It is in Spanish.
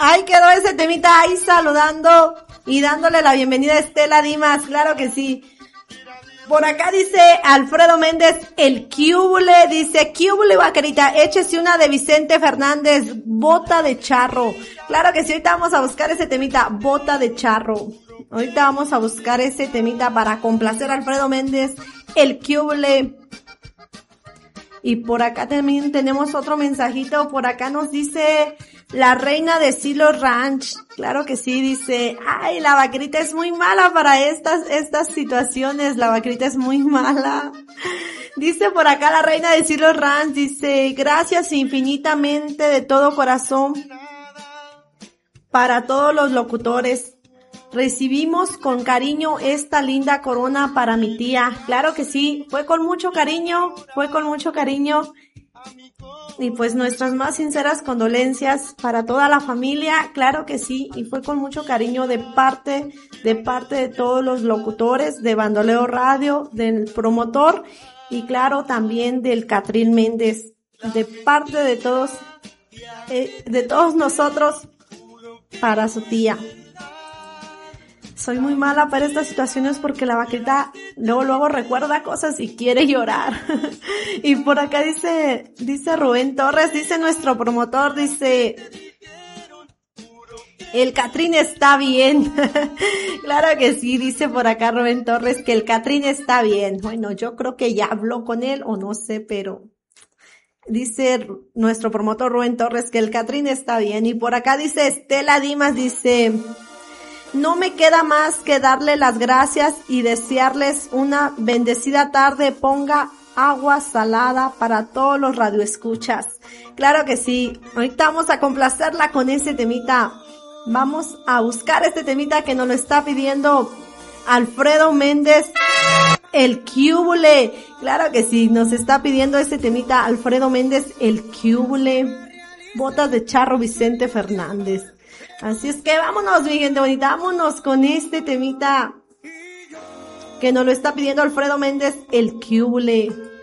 ahí quedó ese temita ahí saludando y dándole la bienvenida a Estela Dimas, claro que sí. Por acá dice Alfredo Méndez, el Cúbule, dice, Cúbule vaquerita, échese una de Vicente Fernández, bota de charro. Claro que sí, ahorita vamos a buscar ese temita, bota de charro. Ahorita vamos a buscar ese temita para complacer a Alfredo Méndez, el Cúbule. Y por acá también tenemos otro mensajito, por acá nos dice la reina de Silo Ranch, claro que sí, dice, ay, la vaquerita es muy mala para estas situaciones, la vaquerita es muy mala. Dice por acá la reina de Silo Ranch, dice, gracias infinitamente de todo corazón para todos los locutores. Recibimos con cariño esta linda corona para mi tía. Claro que sí, fue con mucho cariño. Y pues nuestras más sinceras condolencias para toda la familia, claro que sí, y fue con mucho cariño de parte de todos los locutores de Bandoleo Radio, del promotor y claro también del Catrín Méndez, de parte de todos nosotros para su tía. Soy muy mala para estas situaciones porque la vaquerita luego recuerda cosas y quiere llorar. Y por acá dice Rubén Torres, dice nuestro promotor, dice, el Catrín está bien. Claro que sí, dice por acá Rubén Torres que el Catrín está bien. Bueno, yo creo que ya habló con él o no sé, pero dice nuestro promotor Rubén Torres que el Catrín está bien. Y por acá dice Estela Dimas, dice, no me queda más que darle las gracias y desearles una bendecida tarde. Ponga agua salada para todos los radioescuchas. Claro que sí. Ahorita vamos a complacerla con ese temita. Vamos a buscar este temita que nos lo está pidiendo Alfredo Méndez, el Cúbule. Claro que sí, nos está pidiendo ese temita Alfredo Méndez, el Cúbule. Botas de charro Vicente Fernández. Así es que vámonos, mi gente bonita, vámonos con este temita que nos lo está pidiendo Alfredo Méndez, el Cúbule.